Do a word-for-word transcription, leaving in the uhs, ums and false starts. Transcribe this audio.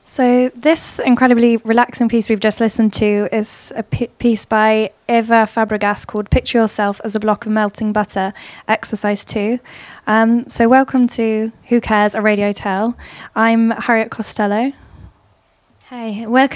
So this incredibly relaxing piece we've just listened to is a p- piece by Eva Fabregas called Picture Yourself as a Block of Melting Butter, Exercise two. Um, so welcome to Who Cares, a Radio Tell. I'm Harriet Costello. Hi, welcome.